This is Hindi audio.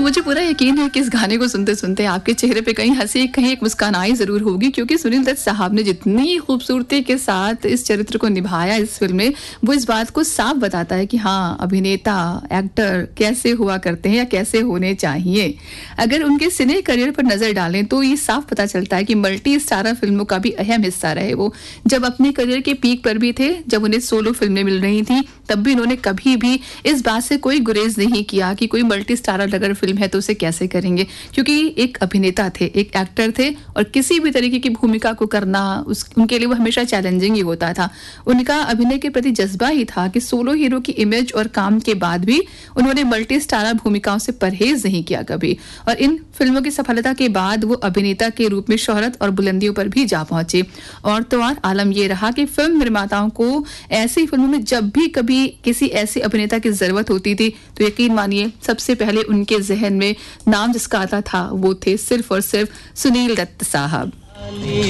मुझे पूरा यकीन है कि इस गाने को सुनते-सुनते आपके चेहरे पे कहीं हँसी, कहीं एक मुस्कान आई ज़रूर होगी, क्योंकि सुनील दत्त साहब ने जितनी खूबसूरती के साथ इस चरित्र को निभाया इस फ़िल्म में, वो इस बात को साफ बताता है कि हाँ, अभिनेता, एक्टर कैसे हुआ करते हैं या कैसे होने चाहिए। अगर उनके सिने करियर पर नज़र डालें तो ये साफ पता चलता है कि मल्टी स्टारर फ़िल्मों का भी अहम हिस्सा रहे वो। जब अपने करियर के पीक पर भी थे, जब उन्हें सोलो फ़िल्में मिल रही थी, तब भी उन्होंने कभी भी इस बात से कोई गुरेज नहीं किया कि कोई मल्टी स्टारर अगर फिल्म है तो उसे कैसे करेंगे, क्योंकि एक अभिनेता थे, एक एक्टर थे और किसी भी तरीके की भूमिका को करना उनके लिए वो हमेशा चैलेंजिंग ही होता था। उनका अभिनय के प्रति जज्बा ही था कि सोलो हीरो की इमेज और काम के बाद भी उन्होंने मल्टी स्टारर भूमिकाओं से परहेज नहीं किया कभी, और इन फिल्मों की सफलता के बाद वो अभिनेता के रूप में शोहरत और बुलंदियों पर भी जा पहुंचे। और तो और आलम ये रहा कि फिल्म निर्माताओं को ऐसी फिल्मों में जब भी कभी किसी ऐसे अभिनेता की जरूरत होती थी तो यकीन मानिए सबसे पहले उनके जहन में नाम जिसका आता था वो थे सिर्फ और सिर्फ सुनील दत्त साहब।